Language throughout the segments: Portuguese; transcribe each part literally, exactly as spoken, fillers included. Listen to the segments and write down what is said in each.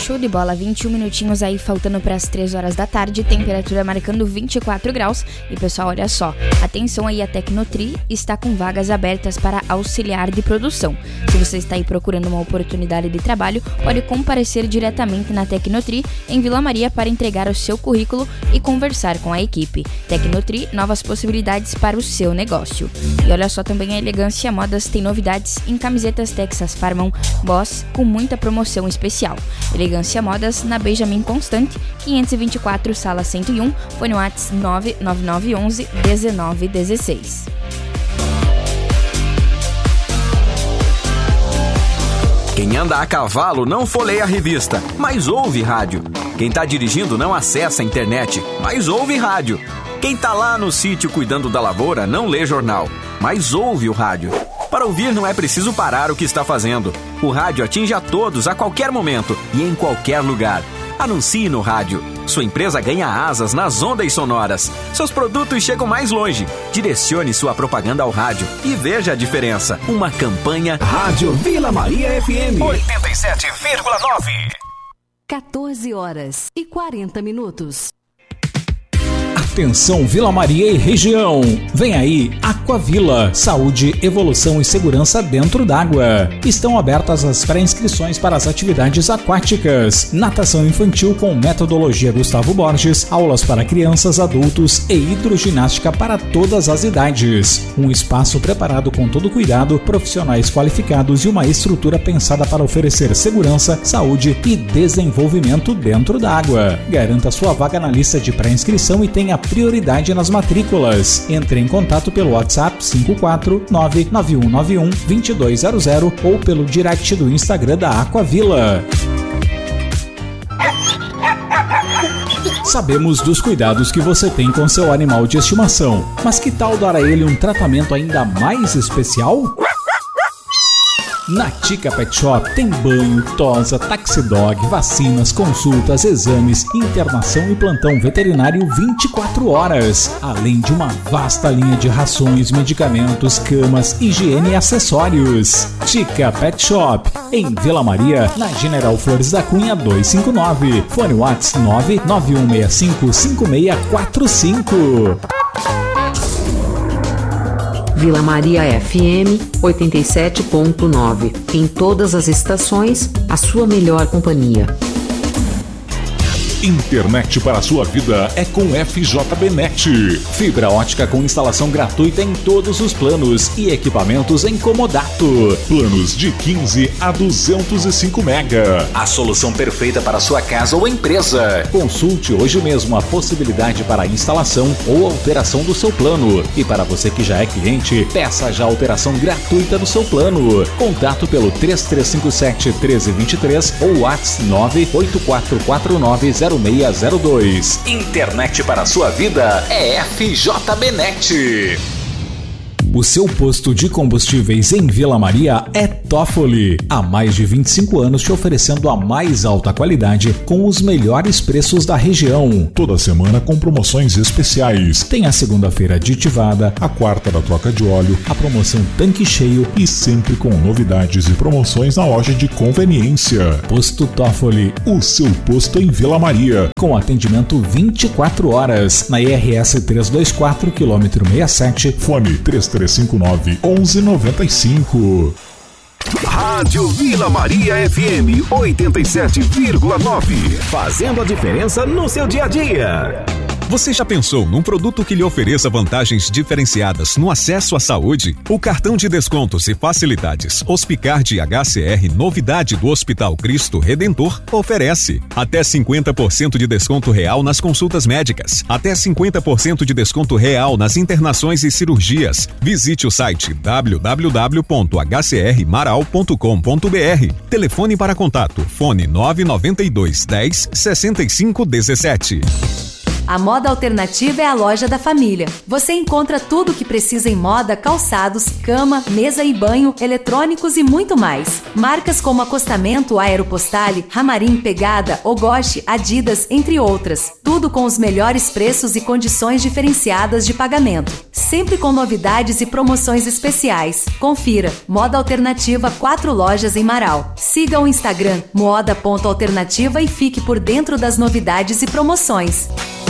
show de bola, vinte e um minutinhos aí faltando para as três horas da tarde, temperatura marcando vinte e quatro graus. E pessoal, olha só, atenção aí, a Tecnotri está com vagas abertas para auxiliar de produção. Se você está aí procurando uma oportunidade de trabalho, pode comparecer diretamente na Tecnotri em Vila Maria para entregar o seu currículo e conversar com a equipe. Tecnotri, novas possibilidades para o seu negócio. E olha só, também a Elegância Modas tem novidades em camisetas Texas Farmon Boss com muita promoção especial. Elegância Modas na Benjamin Constante, quinhentos e vinte e quatro, sala cento e um, fone WhatsApp nove nove nove um um um nove um seis. Quem anda a cavalo não folheia a revista, mas ouve rádio. Quem tá dirigindo não acessa a internet, mas ouve rádio. Quem tá lá no sítio cuidando da lavoura não lê jornal, mas ouve o rádio. Para ouvir não é preciso parar o que está fazendo. O rádio atinge a todos a qualquer momento e em qualquer lugar. Anuncie no rádio. Sua empresa ganha asas nas ondas sonoras. Seus produtos chegam mais longe. Direcione sua propaganda ao rádio e veja a diferença. Uma campanha Rádio Vila Maria F M oitenta e sete vírgula nove. quatorze horas e quarenta minutos. Atenção Vila Maria e região, vem aí Aquavila, saúde, evolução e segurança dentro d'água. Estão abertas as pré-inscrições para as atividades aquáticas, natação infantil com metodologia Gustavo Borges, aulas para crianças, adultos e hidroginástica para todas as idades. Um espaço preparado com todo cuidado, profissionais qualificados e uma estrutura pensada para oferecer segurança, saúde e desenvolvimento dentro d'água. Garanta sua vaga na lista de pré-inscrição e tenha prioridade nas matrículas. Entre em contato pelo WhatsApp cinco quatro nove nove um nove um dois dois zero zero ou pelo direct do Instagram da Aquavila. Sabemos dos cuidados que você tem com seu animal de estimação, mas que tal dar a ele um tratamento ainda mais especial? Na Tica Pet Shop tem banho, tosa, taxidog, vacinas, consultas, exames, internação e plantão veterinário vinte e quatro horas, além de uma vasta linha de rações, medicamentos, camas, higiene e acessórios. Tica Pet Shop, em Vila Maria, na General Flores da Cunha duzentos e cinquenta e nove, fone WhatsApp nove nove um seis cinco cinco seis quatro cinco. Vila Maria F M oitenta e sete ponto nove. Em todas as estações, a sua melhor companhia. Internet para a sua vida é com F J B Net. Fibra ótica com instalação gratuita em todos os planos e equipamentos em comodato. Planos de quinze a duzentos e cinco mega. A solução perfeita para sua casa ou empresa. Consulte hoje mesmo a possibilidade para instalação ou alteração do seu plano. E para você que já é cliente, peça já a alteração gratuita do seu plano. Contato pelo três três cinco sete um três dois três ou WhatsApp nove oito quatro quatro nove zero seis zero dois. Internet para a sua vida é F J B Net. O seu posto de combustíveis em Vila Maria é Toffoli. Há mais de vinte e cinco anos te oferecendo a mais alta qualidade com os melhores preços da região. Toda semana com promoções especiais. Tem a segunda-feira aditivada, a quarta da troca de óleo, a promoção tanque cheio e sempre com novidades e promoções na loja de conveniência. Posto Toffoli, o seu posto em Vila Maria. Com atendimento vinte e quatro horas na I R S trezentos e vinte e quatro, quilômetro sessenta e sete. Fone três três cinco nove um um nove cinco. Rádio Vila Maria F M oitenta e sete vírgula nove. Fazendo a diferença no seu dia a dia. Você já pensou num produto que lhe ofereça vantagens diferenciadas no acesso à saúde? O cartão de descontos e facilidades Hospicard H C R, novidade do Hospital Cristo Redentor, oferece até cinquenta por cento de desconto real nas consultas médicas, até cinquenta por cento de desconto real nas internações e cirurgias. Visite o site w w w ponto h c r maral ponto com ponto b r. Telefone para contato, fone nove nove dois dez sessenta e cinco dezessete. A Moda Alternativa é a loja da família. Você encontra tudo o que precisa em moda, calçados, cama, mesa e banho, eletrônicos e muito mais. Marcas como Acostamento, Aeropostale, Ramarim, Pegada, Ogoshi, Adidas, entre outras. Tudo com os melhores preços e condições diferenciadas de pagamento. Sempre com novidades e promoções especiais. Confira. Moda Alternativa, quatro lojas em Marau. Siga o Instagram moda ponto alternativa e fique por dentro das novidades e promoções.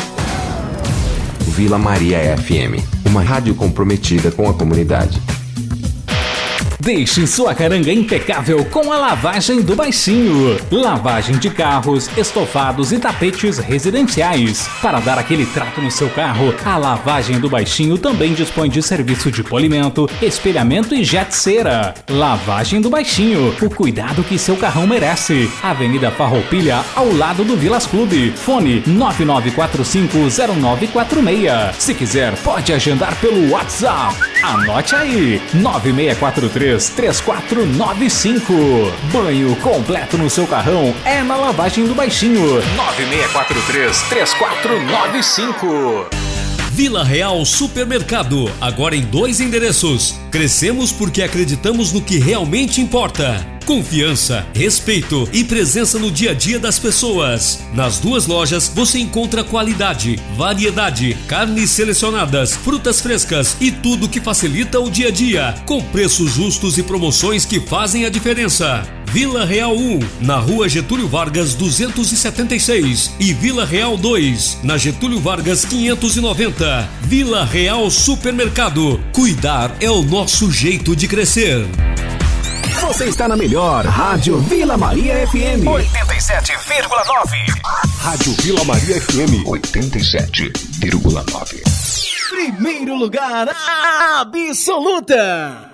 Vila Maria F M, uma rádio comprometida com a comunidade. Deixe sua caranga impecável com a lavagem do Baixinho. Lavagem de carros, estofados e tapetes residenciais. Para dar aquele trato no seu carro, a Lavagem do Baixinho também dispõe de serviço de polimento, espelhamento e jet cera. Lavagem do Baixinho, o cuidado que seu carrão merece. Avenida Farroupilha, ao lado do Vilas Clube. Fone nove nove quatro cinco zero nove quatro seis. Se quiser, pode agendar pelo WhatsApp. Anote aí, nove seis quatro três três quatro nove cinco. Banho completo no seu carrão é na Lavagem do Baixinho. nove seis quatro três três quatro nove cinco. Vila Real Supermercado, agora em dois endereços. Crescemos porque acreditamos no que realmente importa. Confiança, respeito e presença no dia a dia das pessoas. Nas duas lojas você encontra qualidade, variedade, carnes selecionadas, frutas frescas e tudo que facilita o dia a dia, com preços justos e promoções que fazem a diferença. Vila Real um, na Rua Getúlio Vargas duzentos e setenta e seis e Vila Real dois, na Getúlio Vargas quinhentos e noventa. Vila Real Supermercado. Cuidar é o nosso jeito de crescer. Você está na melhor Rádio Vila Maria F M oitenta e sete vírgula nove. Rádio Vila Maria F M oitenta e sete vírgula nove. Primeiro lugar absoluta.